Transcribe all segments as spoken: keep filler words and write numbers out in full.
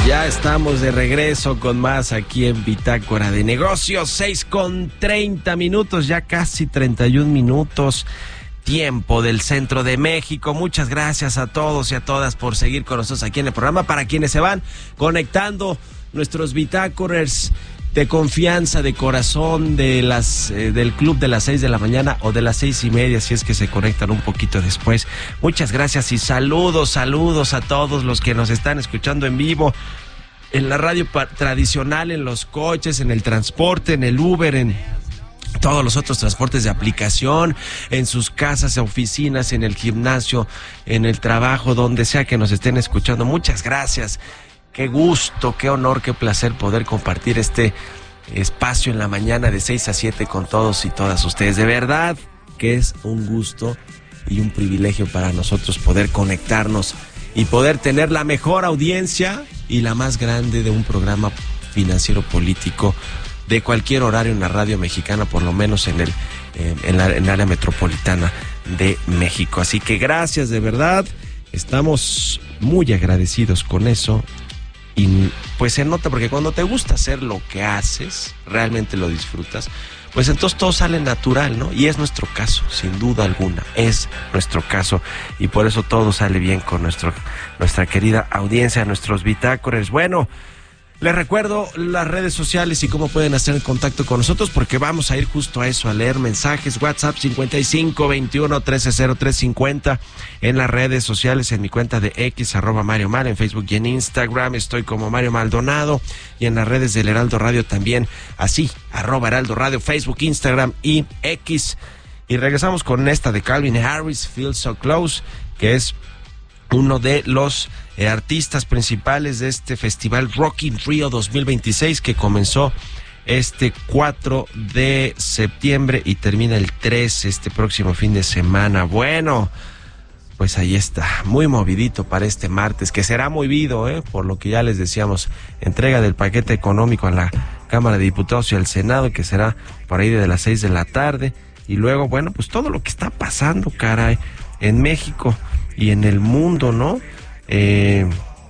Ya estamos de regreso con más aquí en Bitácora de Negocios, seis con treinta minutos, ya casi treinta y un minutos, tiempo del centro de México. Muchas gracias a todos y a todas por seguir con nosotros aquí en el programa. Para quienes se van conectando, nuestros bitácorers de confianza, de corazón, de las eh, del club de las seis de la mañana o de las seis y media, si es que se conectan un poquito después. Muchas gracias y saludos, saludos a todos los que nos están escuchando en vivo, en la radio tradicional, en los coches, en el transporte, en el Uber, en todos los otros transportes de aplicación, en sus casas, oficinas, en el gimnasio, en el trabajo, donde sea que nos estén escuchando. Muchas gracias. Qué gusto, qué honor, qué placer poder compartir este espacio en la mañana de seis a siete con todos y todas ustedes. De verdad que es un gusto y un privilegio para nosotros poder conectarnos y poder tener la mejor audiencia y la más grande de un programa financiero político de cualquier horario en la radio mexicana, por lo menos en el eh, en la en el área metropolitana de México. Así que gracias, de verdad, estamos muy agradecidos con eso. Y pues se nota, porque cuando te gusta hacer lo que haces, realmente lo disfrutas, pues entonces todo sale natural, ¿no? Y es nuestro caso, sin duda alguna, es nuestro caso. Y por eso todo sale bien con nuestro, nuestra querida audiencia, nuestros bitácoras. Bueno, les recuerdo las redes sociales y cómo pueden hacer el contacto con nosotros, porque vamos a ir justo a eso, a leer mensajes. WhatsApp cincuenta y cinco veintiuno trece cero tres cincuenta, en las redes sociales, en mi cuenta de X, arroba Mario Mal, en Facebook y en Instagram estoy como Mario Maldonado, y en las redes del Heraldo Radio también, así, arroba Heraldo Radio, Facebook, Instagram y X. Y regresamos con esta de Calvin Harris, Feel So Close, que es uno de los eh, artistas principales de este festival Rock in Rio dos mil veintiséis, que comenzó este cuatro de septiembre y termina el tres, este próximo fin de semana. Bueno, pues ahí está, muy movidito para este martes, que será movido, eh, por lo que ya les decíamos, entrega del paquete económico a la Cámara de Diputados y al Senado, que será por ahí de las seis de la tarde, y luego, bueno, pues todo lo que está pasando, caray, en México y en el mundo, ¿no? Eh,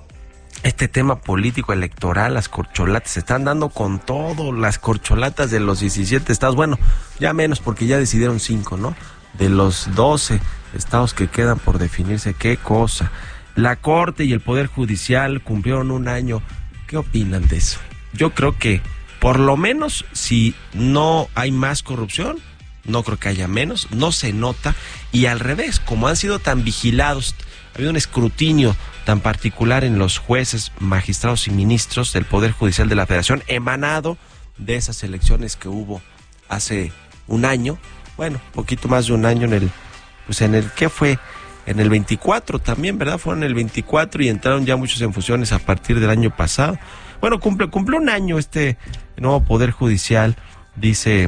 este tema político electoral, las corcholatas se están dando con todo, las corcholatas de los diecisiete estados, bueno, ya menos porque ya decidieron cinco, ¿no? De los doce estados que quedan por definirse, qué cosa. La Corte y el Poder Judicial cumplieron un año. ¿Qué opinan de eso? Yo creo que, por lo menos, si no hay más corrupción, no creo que haya menos, no se nota, y al revés, como han sido tan vigilados, ha habido un escrutinio tan particular en los jueces, magistrados y ministros del Poder Judicial de la Federación, emanado de esas elecciones que hubo hace un año, bueno, poquito más de un año, en el, pues en el, ¿qué fue? En el veinticuatro también, ¿verdad? Fueron en el veinticuatro y entraron ya muchos en funciones a partir del año pasado. Bueno, cumple, cumple un año este nuevo Poder Judicial, dice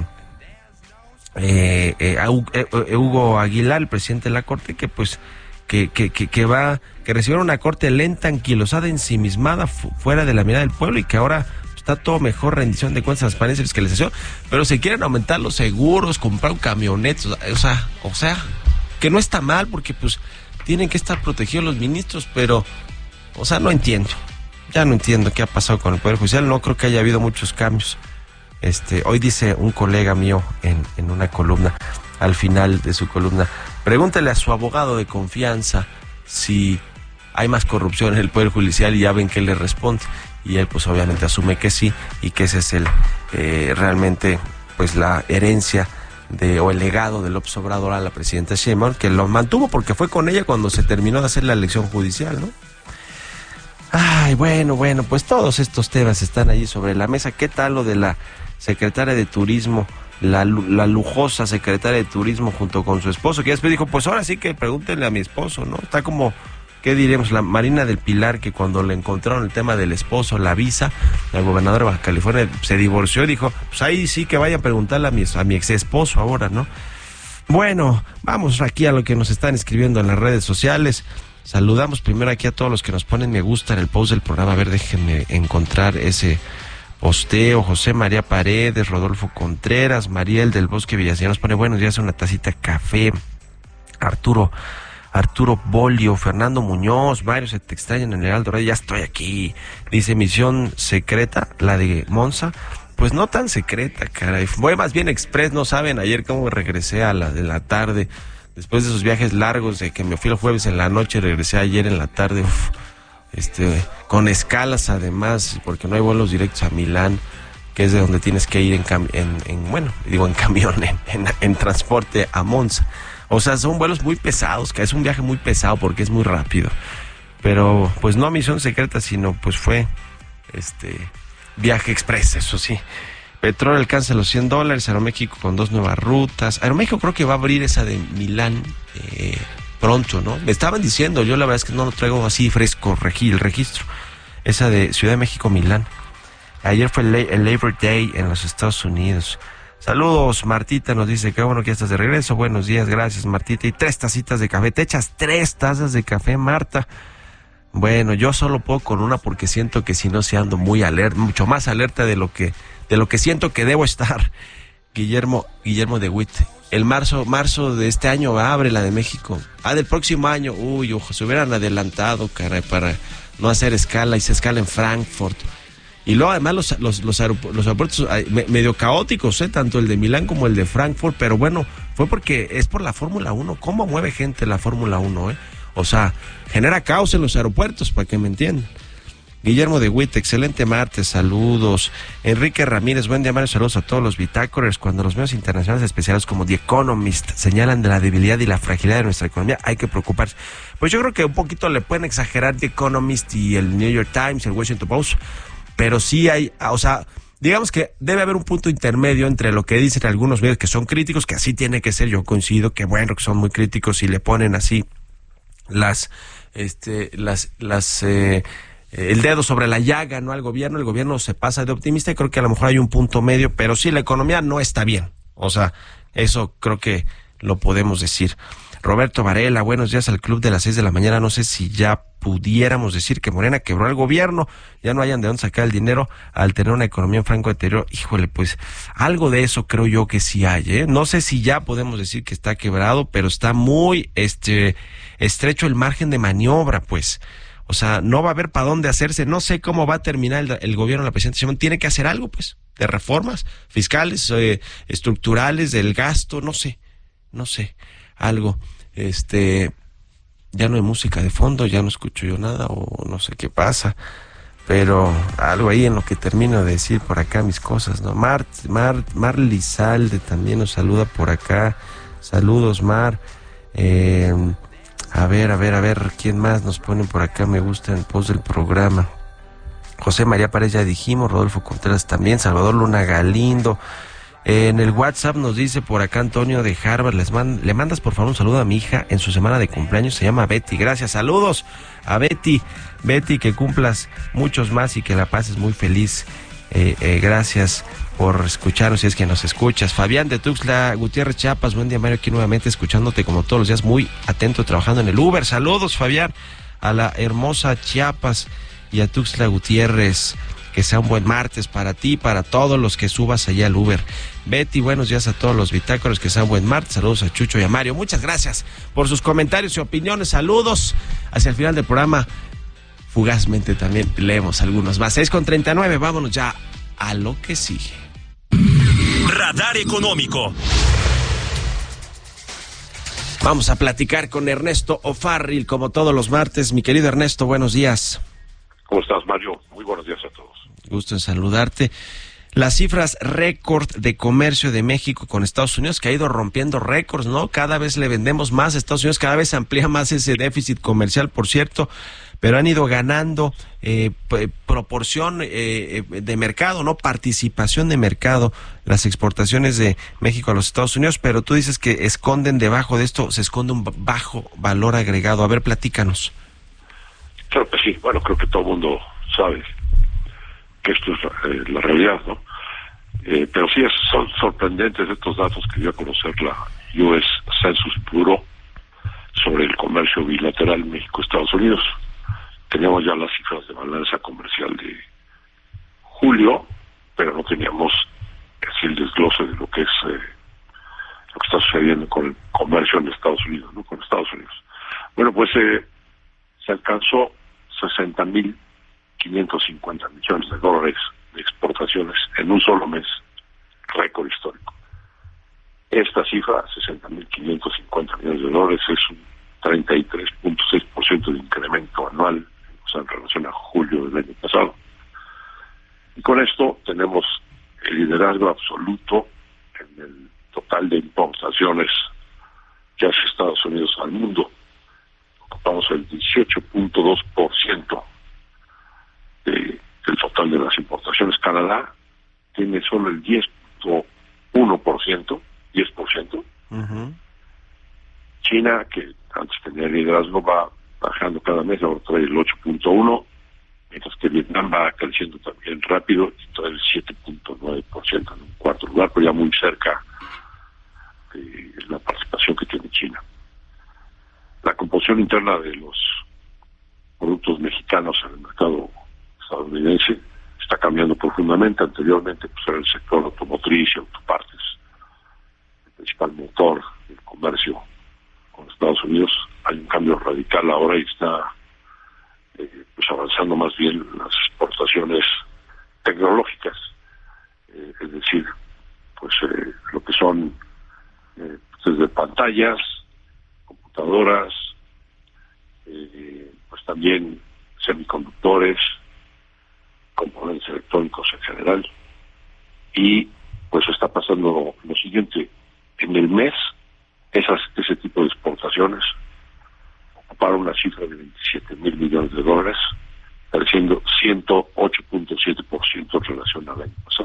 Eh, eh, eh, Hugo Aguilar, el presidente de la Corte, que pues que, que, que, que va, que recibieron una Corte lenta, anquilosada, ensimismada, fu- fuera de la mirada del pueblo, y que ahora está todo mejor, rendición de cuentas, transparencia, fiscalización, pero se quieren aumentar los seguros, comprar camionetas, o sea, o sea, que no está mal, porque pues tienen que estar protegidos los ministros, pero, o sea, no entiendo, ya no entiendo qué ha pasado con el Poder Judicial. No creo que haya habido muchos cambios. Este, hoy dice un colega mío en, en una columna, al final de su columna, pregúntale a su abogado de confianza si hay más corrupción en el Poder Judicial, y ya ven que él le responde, y él pues obviamente asume que sí, y que ese es el eh, realmente pues la herencia de o el legado de López Obrador a la presidenta Sheinbaum, que lo mantuvo porque fue con ella cuando se terminó de hacer la elección judicial, ¿no? Ay, bueno, bueno, pues todos estos temas están allí sobre la mesa. ¿Qué tal lo de la secretaria de Turismo, la, la lujosa secretaria de Turismo junto con su esposo, que después dijo, pues ahora sí que pregúntenle a mi esposo, ¿no? Está como, ¿qué diremos? La Marina del Pilar, que cuando le encontraron el tema del esposo, la visa, la gobernadora de Baja California se divorció y dijo, pues ahí sí que vaya a preguntarle a mi, a mi ex esposo ahora, ¿no? Bueno, vamos aquí a lo que nos están escribiendo en las redes sociales. Saludamos primero aquí a todos los que nos ponen me gusta en el post del programa. A ver, déjenme encontrar ese posteo. José María Paredes, Rodolfo Contreras, Mariel del Bosque Villaseñor nos pone buenos días, una tacita de café. Arturo Arturo Bolio, Fernando Muñoz, varios se te extrañan en el Heraldo Radio, ya estoy aquí. Dice, misión secreta, la de Monza. Pues no tan secreta, caray. Fue más bien express, no saben ayer cómo regresé a la de la tarde. Después de esos viajes largos, de que me fui el jueves en la noche, regresé ayer en la tarde. Uf, este, con escalas además, porque no hay vuelos directos a Milán, que es de donde tienes que ir en, cam- en, en bueno, digo en camión, en, en, en transporte a Monza. O sea, son vuelos muy pesados, que es un viaje muy pesado porque es muy rápido. Pero, pues no misión secreta, sino pues fue este viaje express, eso sí. Petróleo alcanza los cien dólares, Aeroméxico con dos nuevas rutas. Aeroméxico creo que va a abrir esa de Milán eh, pronto, ¿no? Me estaban diciendo, yo la verdad es que no lo traigo así fresco, regi- el registro. Esa de Ciudad de México-Milán. Ayer fue el, el Labor Day en los Estados Unidos. Saludos, Martita nos dice, qué bueno que ya estás de regreso. Buenos días, gracias, Martita. Y tres tacitas de café. ¿Te echas tres tazas de café, Marta? Bueno, yo solo puedo con una porque siento que si no se ando muy alerta, mucho más alerta de lo que de lo que siento que debo estar. Guillermo Guillermo de Witt. El marzo marzo de este año abre la de México. Ah, del próximo año. Uy, ojo, se hubieran adelantado, caray, para no hacer escala y se escala en Frankfurt. Y luego además los los los, aeropu- los aeropuertos me, medio caóticos, ¿eh? Tanto el de Milán como el de Frankfurt, pero bueno, fue porque es por la Fórmula uno. ¿Cómo mueve gente la Fórmula uno, eh? O sea, genera caos en los aeropuertos, para que me entiendan. Guillermo de Witt, excelente martes, saludos. Enrique Ramírez, buen día, Mario, saludos a todos los bitácorers. Cuando los medios internacionales especiales como The Economist señalan de la debilidad y la fragilidad de nuestra economía, hay que preocuparse. Pues yo creo que un poquito le pueden exagerar The Economist y el New York Times, el Washington Post, pero sí hay, o sea, digamos que debe haber un punto intermedio entre lo que dicen algunos medios que son críticos, que así tiene que ser, yo coincido, que bueno, que son muy críticos y le ponen así las, este, las, las, eh, el dedo sobre la llaga, ¿no? Al gobierno, el gobierno se pasa de optimista y creo que a lo mejor hay un punto medio, pero sí, la economía no está bien, o sea, eso creo que lo podemos decir. Roberto Varela, buenos días al club de las seis de la mañana. No sé si ya pudiéramos decir que Morena quebró al gobierno, ya no hayan de dónde sacar el dinero al tener una economía en franco deterioro. Híjole, pues algo de eso creo yo que sí hay, ¿eh? No sé si ya podemos decir que está quebrado, pero está muy este estrecho el margen de maniobra, pues. O sea, no va a haber para dónde hacerse. No sé cómo va a terminar el, el gobierno de la presidenta Sheinbaum. Tiene que hacer algo, pues, de reformas fiscales, eh, estructurales, del gasto, no sé, no sé. Algo, este, ya no hay música de fondo, ya no escucho yo nada o no sé qué pasa, pero algo ahí en lo que termino de decir por acá mis cosas, ¿no? Mar, Mar, Mar Lizalde también nos saluda por acá, saludos Mar, eh, a ver, a ver, a ver, ¿quién más nos pone por acá? Me gusta en el post del programa. José María Párez ya dijimos, Rodolfo Contreras también, Salvador Luna Galindo. En el WhatsApp nos dice por acá Antonio de Harvard, les man, le mandas por favor un saludo a mi hija en su semana de cumpleaños, se llama Betty. Gracias, saludos a Betty. Betty, que cumplas muchos más y que la pases muy feliz. Eh, eh, gracias por escucharnos, si es que nos escuchas. Fabián de Tuxtla Gutiérrez, Chiapas, buen día Mario, aquí nuevamente escuchándote como todos los días, muy atento trabajando en el Uber. Saludos Fabián a la hermosa Chiapas y a Tuxtla Gutiérrez. Que sea un buen martes para ti, para todos los que subas allá al Uber. Betty, buenos días a todos los bitácoros, que sea un buen martes. Saludos a Chucho y a Mario. Muchas gracias por sus comentarios y opiniones. Saludos. Hacia el final del programa, fugazmente también leemos algunos más. seis con treinta y nueve, vámonos ya a lo que sigue. Radar Económico. Vamos a platicar con Ernesto O'Farrill, como todos los martes. Mi querido Ernesto, buenos días. ¿Cómo estás, Mario? Muy buenos días a todos. Gusto en saludarte. Las cifras récord de comercio de México con Estados Unidos, que ha ido rompiendo récords, ¿no? Cada vez le vendemos más a Estados Unidos, cada vez se amplía más ese déficit comercial, por cierto, pero han ido ganando eh, p- proporción eh, de mercado, ¿no? Participación de mercado, las exportaciones de México a los Estados Unidos, pero tú dices que esconden debajo de esto, se esconde un bajo valor agregado. A ver, platícanos. Claro que sí. Bueno, creo que todo el mundo sabe que esto es eh, la realidad, ¿no? Eh, pero sí es, son sorprendentes estos datos que dio a conocer la U S Census Bureau sobre el comercio bilateral México-Estados Unidos. Teníamos ya las cifras de balanza comercial de julio, pero no teníamos casi el desglose de lo que es eh, lo que está sucediendo con el comercio en Estados Unidos, ¿no? Con Estados Unidos. Bueno, pues eh, se alcanzó sesenta mil quinientos cincuenta millones de dólares de exportaciones en un solo mes, récord histórico. Esta cifra, sesenta mil quinientos cincuenta millones de dólares, es un treinta y tres punto seis por ciento de incremento anual, o sea, en relación a julio del año pasado. Y con esto tenemos el liderazgo absoluto en el total de importaciones que hace Estados Unidos al mundo. Ocupamos el dieciocho punto dos por ciento de, del total de las importaciones. Canadá tiene solo el diez punto uno por ciento, diez por ciento. Uh-huh. China, que antes tenía liderazgo, va bajando cada mes, ahora trae el ocho punto uno, mientras que Vietnam va creciendo también rápido y trae el siete punto nueve por ciento en un cuarto lugar, pero ya muy cerca de la participación que tiene China. La composición interna de los productos mexicanos en el mercado estadounidense está cambiando profundamente. Anteriormente pues era el sector automotriz y autopartes, el principal motor del comercio con Estados Unidos. Hay un cambio radical ahora y está eh, pues avanzando más bien las exportaciones tecnológicas, eh, es decir, pues eh, lo que son eh, desde pantallas, computadoras, eh, pues también semiconductores, componentes electrónicos en general. Y pues está pasando lo siguiente: en el mes esas ese tipo de exportaciones ocuparon una cifra de veintisiete mil millones de dólares, creciendo ciento ocho punto siete por ciento en relación al año pasado.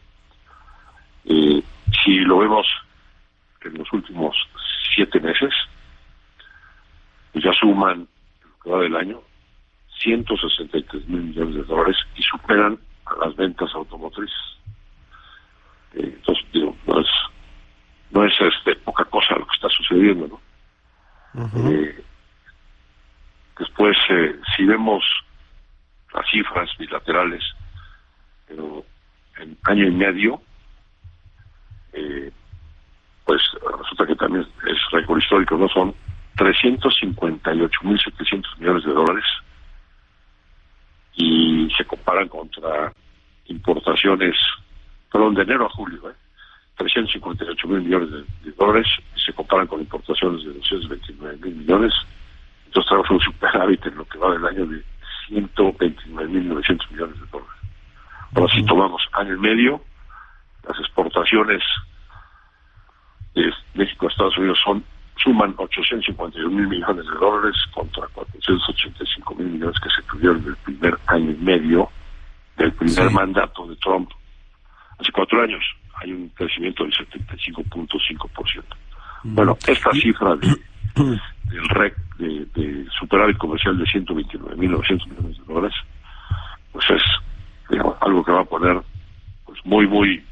Eh, si lo vemos en los últimos siete meses, pues ya suman, en lo que va del año, ciento sesenta y tres mil millones de dólares y superan a las ventas automotrices. Eh, entonces, digo, no es, no es este, poca cosa lo que está sucediendo, ¿no? Uh-huh. Eh, después, eh, si vemos las cifras bilaterales, pero en año y medio, eh, pues resulta que también es récord histórico, ¿no? Son trescientos cincuenta y ocho mil setecientos millones de dólares y se comparan contra importaciones, perdón, de enero a julio, ¿eh? trescientos cincuenta y ocho mil millones de, de dólares y se comparan con importaciones de doscientos veintinueve mil millones. Entonces tenemos un superávit en lo que va del año de ciento veintinueve mil novecientos millones de dólares. Ahora, uh-huh. si tomamos año y medio, las exportaciones de México a Estados Unidos son suman ochocientos cincuenta y dos mil millones de dólares contra cuatrocientos ochenta y cinco mil millones que se tuvieron en el primer año y medio del primer sí. mandato de Trump. Hace cuatro años hay un crecimiento del setenta y cinco punto cinco por ciento. Mm. Bueno, esta cifra de, del rec, de, de superávit comercial de ciento veintinueve mil novecientos millones de dólares, pues es, digamos, algo que va a poner pues muy, muy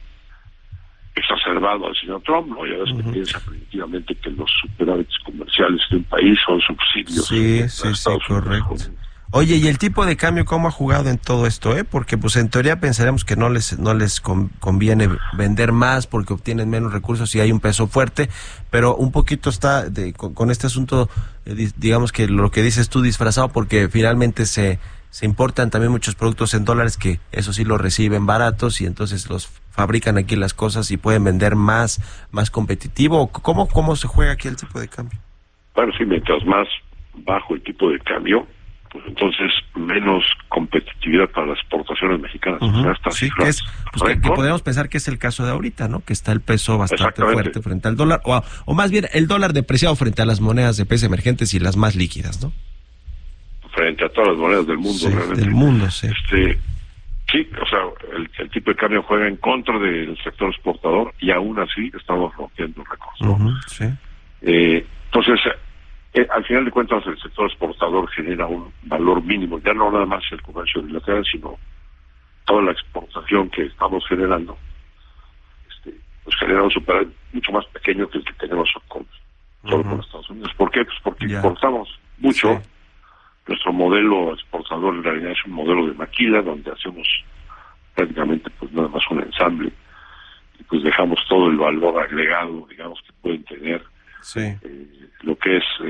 exacerbado al señor Trump, ¿no? Ya ves uh-huh. que piensa definitivamente que los superávits comerciales de un país son subsidios. Sí, sí, sí, correcto. Oye, ¿y el tipo de cambio cómo ha jugado en todo esto, eh? Porque pues en teoría pensaríamos que no les no les conviene vender más porque obtienen menos recursos y hay un peso fuerte, pero un poquito está de, con, con este asunto, eh, digamos que lo que dices tú disfrazado, porque finalmente se se importan también muchos productos en dólares que eso sí los reciben baratos y entonces los fabrican aquí las cosas y pueden vender más más competitivo. ¿Cómo cómo se juega aquí el tipo de cambio? Bueno, sí, mientras más bajo el tipo de cambio, pues entonces menos competitividad para las exportaciones mexicanas. Uh-huh. O sea, sí, que, es, pues que, que podemos pensar que es el caso de ahorita, ¿no? Que está el peso bastante fuerte frente al dólar, o, o más bien el dólar depreciado frente a las monedas de países emergentes y las más líquidas, ¿no? Frente a todas las monedas del mundo, sí, realmente. Del mundo, sí. Este, sí, o sea, el, el tipo de cambio juega en contra del sector exportador y aún así estamos rompiendo récords, ¿no? Uh-huh, sí. Eh, entonces, eh, al final de cuentas, el sector exportador genera un valor mínimo, ya no nada más el comercio bilateral, sino toda la exportación que estamos generando, este, pues genera un superávit mucho más pequeño que el que tenemos con, solo uh-huh. con Estados Unidos. ¿Por qué? Pues porque yeah. importamos mucho. Sí. Nuestro modelo exportador en realidad es un modelo de maquila donde hacemos prácticamente pues nada más un ensamble y pues dejamos todo el valor agregado, digamos, que pueden tener sí. eh, lo que es eh,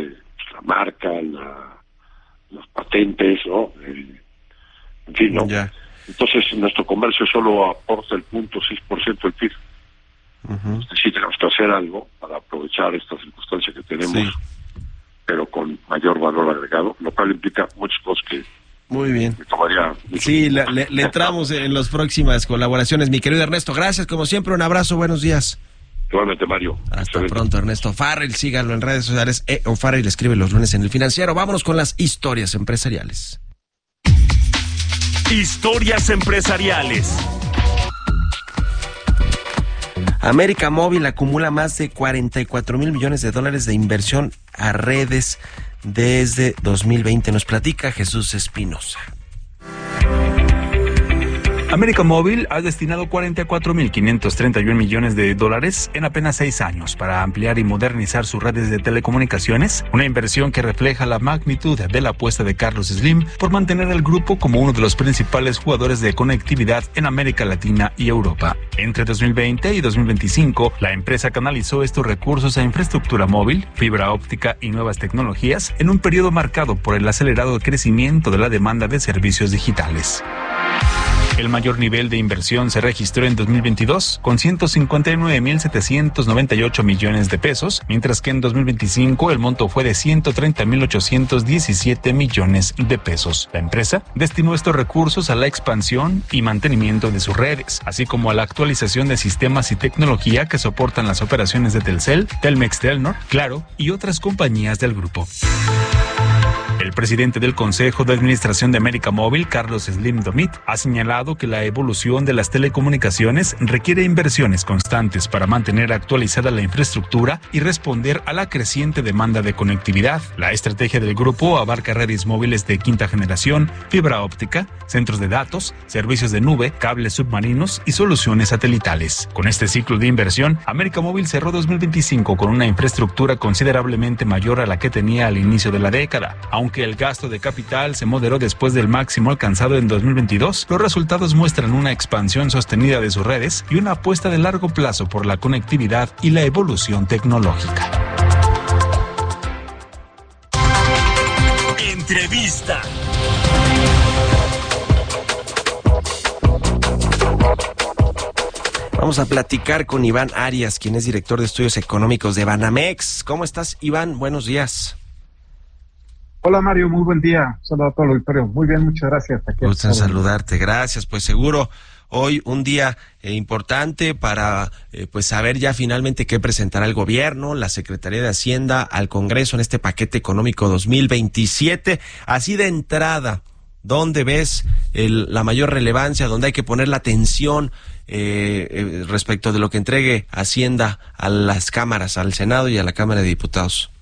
la marca, la, las patentes, ¿no? Eh, en fin, ¿no? Ya. Entonces, nuestro comercio solo aporta el punto seis por ciento del P I B. Uh-huh. Entonces, sí tenemos que hacer algo para aprovechar esta circunstancia que tenemos, sí, pero con mayor valor agregado, lo cual implica muchas cosas que muy bien. me tomaría mucho sí, le, le, le entramos en las próximas colaboraciones. Mi querido Ernesto, gracias, como siempre, un abrazo, buenos días. Igualmente, Mario. Hasta Excelente. Pronto, Ernesto Farrell, síganlo en redes sociales, e o Farrell escribe los lunes en El Financiero. Vámonos con las historias empresariales. Historias empresariales. América Móvil acumula más de cuarenta y cuatro mil millones de dólares de inversión a redes desde dos mil veinte. Nos platica Jesús Espinosa. América Móvil ha destinado cuarenta y cuatro mil quinientos treinta y uno millones de dólares en apenas seis años para ampliar y modernizar sus redes de telecomunicaciones, una inversión que refleja la magnitud de la apuesta de Carlos Slim por mantener al grupo como uno de los principales jugadores de conectividad en América Latina y Europa. Entre dos mil veinte y dos mil veinticinco, la empresa canalizó estos recursos a infraestructura móvil, fibra óptica y nuevas tecnologías en un periodo marcado por el acelerado crecimiento de la demanda de servicios digitales. El mayor nivel de inversión se registró en dos mil veintidós con ciento cincuenta y nueve mil setecientos noventa y ocho millones de pesos, mientras que en dos mil veinticinco el monto fue de ciento treinta mil ochocientos diecisiete millones de pesos. La empresa destinó estos recursos a la expansión y mantenimiento de sus redes, así como a la actualización de sistemas y tecnología que soportan las operaciones de Telcel, Telmex Telnor, Claro y otras compañías del grupo. El presidente del Consejo de Administración de América Móvil, Carlos Slim Domit, ha señalado que la evolución de las telecomunicaciones requiere inversiones constantes para mantener actualizada la infraestructura y responder a la creciente demanda de conectividad. La estrategia del grupo abarca redes móviles de quinta generación, fibra óptica, centros de datos, servicios de nube, cables submarinos y soluciones satelitales. Con este ciclo de inversión, América Móvil cerró dos mil veinticinco con una infraestructura considerablemente mayor a la que tenía al inicio de la década. Aunque el gasto de capital se moderó después del máximo alcanzado en dos mil veintidós, los resultados muestran una expansión sostenida de sus redes y una apuesta de largo plazo por la conectividad y la evolución tecnológica. Entrevista. Vamos a platicar con Iván Arias, quien es director de estudios económicos de Banamex. ¿Cómo estás, Iván? Buenos días. Hola Mario, muy buen día. Saludos a todo el auditorio. Muy bien, muchas gracias. Aquí gusto en saludarte, gracias. Pues seguro hoy un día eh, importante para eh, pues saber ya finalmente qué presentará el gobierno, la Secretaría de Hacienda al Congreso en este paquete económico dos mil veintisiete. Así de entrada, ¿dónde ves el, la mayor relevancia, dónde hay que poner la atención eh, eh, respecto de lo que entregue Hacienda a las cámaras, al Senado y a la Cámara de Diputados?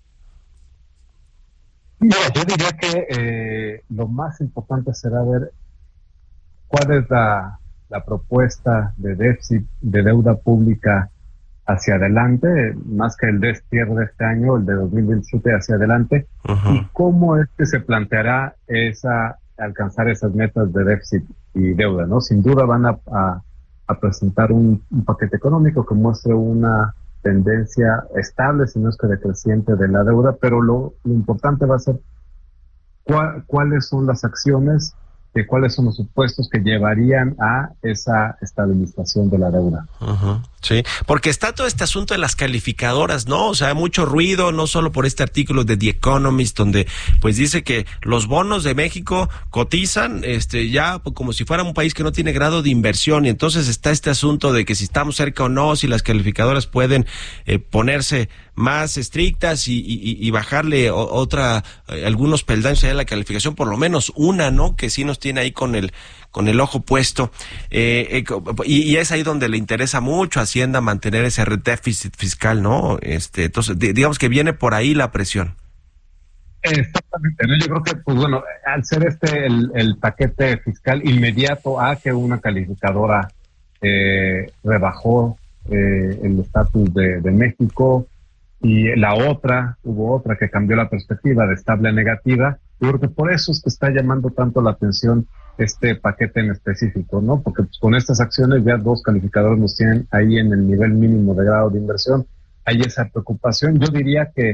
Bueno, yo diría que eh, lo más importante será ver cuál es la, la propuesta de déficit de deuda pública hacia adelante, más que el destierre de este año, el de dos mil veintisiete hacia adelante, uh-huh. y cómo es que se planteará esa alcanzar esas metas de déficit y deuda, ¿no? Sin duda van a, a, a presentar un, un paquete económico que muestre una tendencia estable, si no es que decreciente de la deuda, pero lo, lo importante va a ser cuál, cuáles son las acciones, eh, cuáles son los supuestos que llevarían a esa estabilización de la deuda. Uh-huh. Sí, porque está todo este asunto de las calificadoras, ¿no? O sea, mucho ruido, no solo por este artículo de The Economist, donde pues dice que los bonos de México cotizan este ya como si fuera un país que no tiene grado de inversión, y entonces está este asunto de que si estamos cerca o no, si las calificadoras pueden eh, ponerse más estrictas y, y, y bajarle o, otra, eh, algunos peldaños allá de la calificación, por lo menos una, ¿no? Que sí nos tiene ahí con el con el ojo puesto, eh, eh, y, y es ahí donde le interesa mucho a Hacienda mantener ese déficit fiscal, ¿no? Este, entonces, di, digamos que viene por ahí la presión. Exactamente, ¿no? Yo creo que, pues bueno, al ser este el, el paquete fiscal inmediato a que una calificadora eh, rebajó eh, el estatus de, de México, y la otra, hubo otra que cambió la perspectiva de estable a negativa, yo creo que por eso es que está llamando tanto la atención este paquete en específico, ¿no? Porque pues, con estas acciones ya dos calificadores nos tienen ahí en el nivel mínimo de grado de inversión. Hay esa preocupación. Yo diría que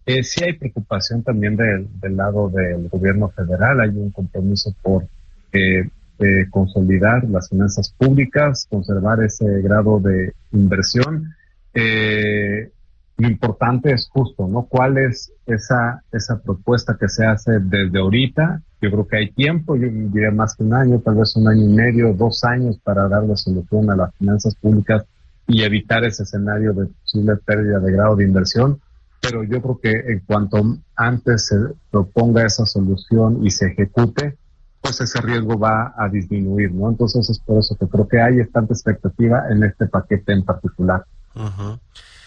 Eh, sí hay preocupación también del, del lado del gobierno federal, hay un compromiso por eh, eh, consolidar las finanzas públicas, conservar ese grado de inversión. Eh, lo importante es justo, ¿no? ¿Cuál es esa, esa propuesta que se hace desde ahorita? Yo creo que hay tiempo, yo diría más que un año, tal vez un año y medio, dos años para darle solución a las finanzas públicas y evitar ese escenario de posible pérdida de grado de inversión. Pero yo creo que en cuanto antes se proponga esa solución y se ejecute, pues ese riesgo va a disminuir, ¿no? Entonces es por eso que creo que hay tanta expectativa en este paquete en particular. Uh-huh.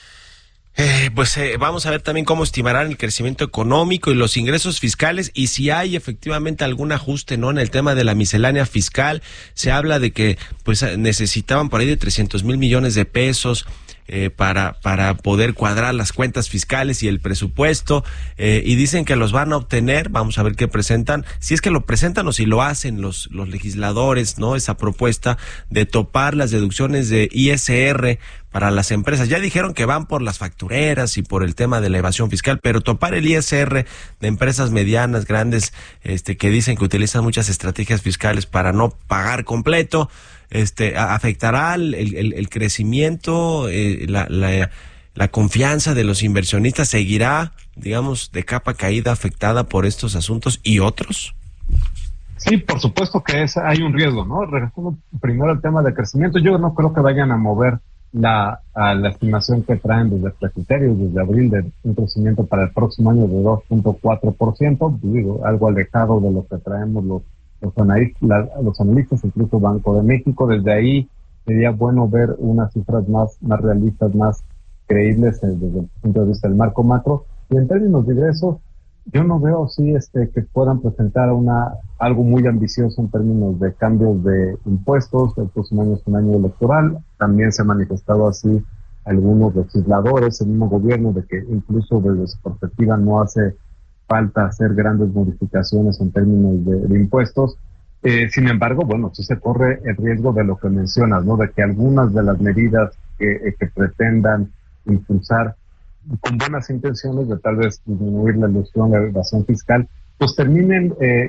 Eh, pues eh, vamos a ver también cómo estimarán el crecimiento económico y los ingresos fiscales y si hay efectivamente algún ajuste, ¿no? En el tema de la miscelánea fiscal, se habla de que pues necesitaban por ahí de trescientos mil millones de pesos eh, para para poder cuadrar las cuentas fiscales y el presupuesto eh, y dicen que los van a obtener. Vamos a ver qué presentan, si es que lo presentan o si lo hacen los los legisladores, ¿no? Esa propuesta de topar las deducciones de I S R para las empresas. Ya dijeron que van por las factureras y por el tema de la evasión fiscal, pero topar el I S R de empresas medianas, grandes, este, que dicen que utilizan muchas estrategias fiscales para no pagar completo, este, afectará el, el, el crecimiento, eh, la, la, la confianza de los inversionistas, seguirá, digamos, de capa caída afectada por estos asuntos y otros. Sí, por supuesto que es, hay un riesgo, ¿no? Regresando primero al tema de crecimiento, yo no creo que vayan a mover la, a la estimación que traen desde Precriterios, desde abril, de un crecimiento para el próximo año de dos punto cuatro por ciento, digo, algo alejado de lo que traemos los, los, analistas, la, los analistas, incluso Banco de México. Desde ahí sería bueno ver unas cifras más, más realistas, más creíbles desde el punto de vista del marco macro. Y en términos de ingresos, yo no veo sí este que puedan presentar una algo muy ambicioso en términos de cambios de impuestos. El próximo año es un año electoral. También se ha manifestado así algunos legisladores, el mismo gobierno, de que incluso desde su perspectiva no hace falta hacer grandes modificaciones en términos de, de impuestos. Eh, sin embargo, bueno, sí se corre el riesgo de lo que mencionas, ¿no? De que algunas de las medidas que, que pretendan impulsar con buenas intenciones de tal vez disminuir la ilusión, la evasión fiscal, pues terminen eh,